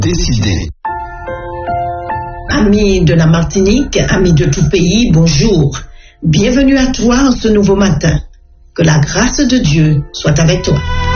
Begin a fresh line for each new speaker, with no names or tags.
Décidez.
Amis de la Martinique, amis de tout pays, bonjour. Bienvenue à toi en ce nouveau matin. Que la grâce de Dieu soit avec toi.